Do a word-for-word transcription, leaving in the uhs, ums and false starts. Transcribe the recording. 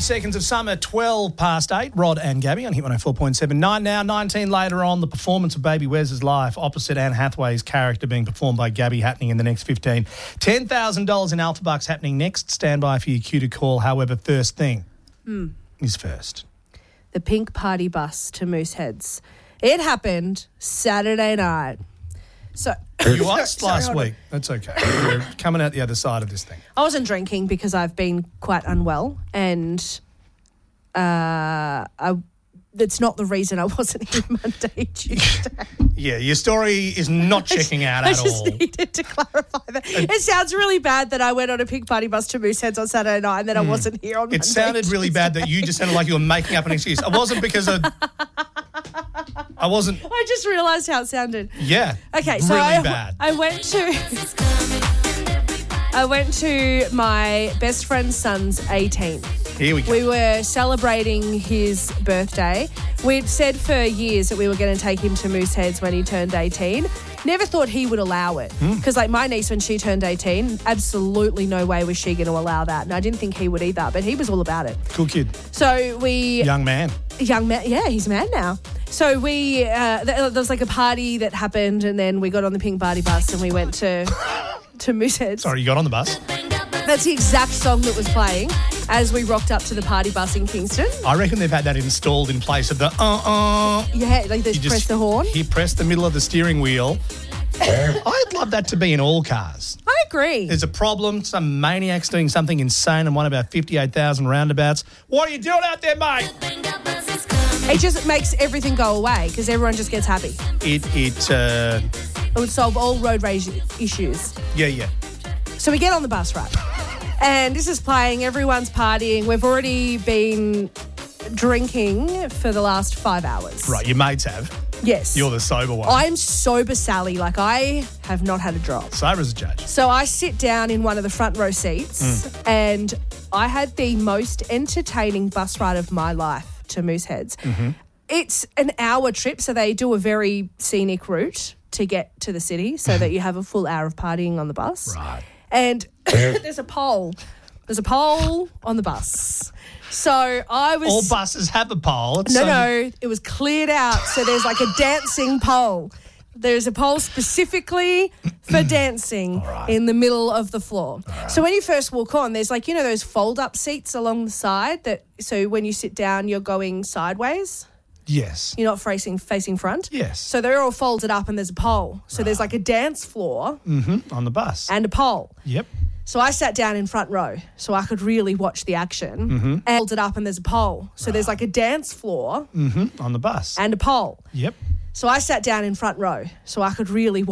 seconds of summer, twelve past eight. Rod and Gabby on Hit one oh four point seven. Nine now, nineteen later on. The performance of Baby Wes's life opposite Anne Hathaway's character being performed by Gabby happening in the next fifteen. ten thousand dollars in Alpha Bucks happening next. Stand by for your cue to call. However, first thing mm. is first. The pink party bus to Mooseheads. It happened Saturday night. So You asked last week. That's okay. We're coming out the other side of this thing. I wasn't drinking because I've been quite unwell, and uh, I, that's not the reason I wasn't here Monday, Tuesday. Yeah, your story is not checking out I at just all. needed to clarify that. It sounds really bad that I went on a pink party bus to Mooseheads on Saturday night and then I wasn't here on Monday. It sounded really Tuesday. bad that you just sounded like you were making up an excuse. It wasn't because of... I wasn't... I just realised how it sounded. Yeah. Okay, so really I, bad. I went to I went to my best friend's son's eighteenth. Here we go. We were celebrating his birthday. We'd said for years that we were going to take him to Mooseheads when he turned eighteen. Never thought he would allow it. Because like my niece, when she turned eighteen, absolutely no way was she going to allow that. And I didn't think he would either, but he was all about it. Cool kid. So we... Young man. Young man, yeah, he's a man now. So we, uh, there was like a party that happened, and then we got on the pink party bus and we went to to Mooseheads. Sorry, you got on the bus? That's the exact song that was playing as we rocked up to the party bus in Kingston. I reckon they've had that installed in place of the uh-uh. Yeah, like they You press the horn. He pressed the middle of the steering wheel. I'd love that to be in all cars. I agree. There's a problem, some maniac's doing something insane on one of our fifty-eight thousand roundabouts. What are you doing out there, mate? It just makes everything go away because everyone just gets happy. It, it, uh, It would solve all road rage issues. yeah, yeah. So we get on the bus, right? And this is playing, everyone's partying. We've already been drinking for the last five hours. Right, your mates have. Yes. You're the sober one. I'm sober Sally. Like, I have not had a drop. Sober as a judge. So I sit down in one of the front row seats Mm. and I had the most entertaining bus ride of my life to Mooseheads. Mm-hmm. It's an hour trip, so they do a very scenic route to get to the city so that you have a full hour of partying on the bus. Right. And there's a pole. There's a pole on the bus. So I was... All buses have a pole. It's No, so- no, it was cleared out. So there's like a dancing pole. There's a pole specifically for dancing right. in the middle of the floor. Right. So when you first walk on, there's like, you know, those fold-up seats along the side that, so when you sit down, you're going sideways. Yes. You're not facing facing front. Yes. So they're all folded up and there's a pole. So right. there's like a dance floor Mm-hmm. On the bus. and a pole. Yep. So I sat down in front row so I could really watch the action. Mm-hmm. And folded up and there's a pole. So right. there's like a dance floor Mm-hmm. On the bus. and a pole. Yep. So I sat down in front row so I could really watch